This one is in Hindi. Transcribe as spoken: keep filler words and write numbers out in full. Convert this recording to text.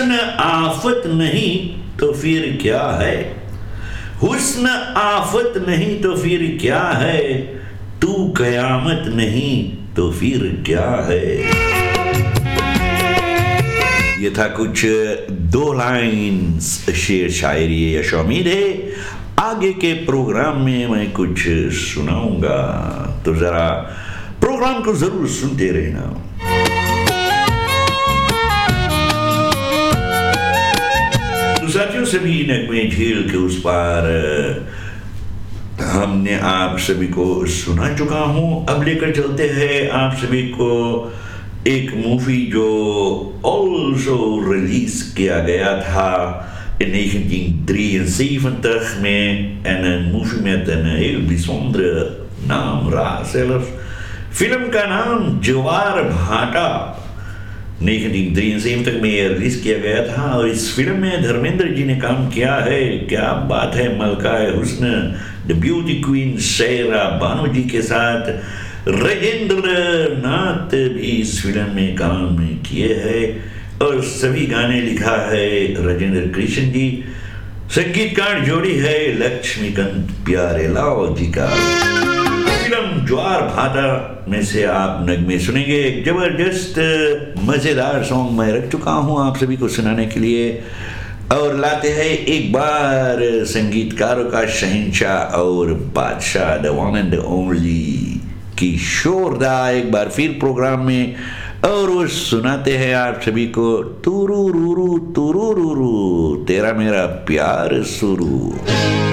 हुस्न आफत नहीं तो फिर क्या है, हुस्न आफत नहीं तो फिर क्या है, तू कयामत नहीं तो फिर क्या है। ये था कुछ दो लाइन्स शेर शायरी। यश उम्मीद है आगे के प्रोग्राम में मैं कुछ सुनाऊंगा, तो जरा प्रोग्राम को जरूर सुनते रहना। तो साथियों, सभी नगमे झील के उस पार हमने आप सभी को सुना चुका हूं। अब लेकर चलते हैं आप सभी को एक मूवी जो ऑल्सो रिलीज किया गया था in negentien drieënzeventig में, en een movie met een heel bijzondere naam, raar zelfs. Film का नाम ज्वार भाटा negentien drieënzeventig में रिलीज किया गया था, और इस फिल्म में धर्मेंद्र जी ने काम किया है। क्या बात है, मलकाए हुस्न द ब्यूटी क्वीन शेरा बानो जी के साथ राजेंद्र नाथ भी इस फिल्म में काम किए हैं, और सभी गाने लिखा है राजेंद्र कृष्ण जी। संगीतकार जोड़ी है लक्ष्मीकांत प्यारेलाल जी का। फिल्म ज्वार भाटा में से आप नगमे सुनेंगे। एक जबरदस्त मजेदार सॉन्ग मैं रख चुका हूं आप सभी को सुनाने के लिए, और लाते हैं एक बार संगीतकारों का शहंशाह और बादशाह, द वन एंड ओनली किशोर दा, एक बार फिर प्रोग्राम में, और वो सुनाते हैं आप सभी को तुरू रूरू तुरू रूरू तेरा मेरा प्यार सुरू।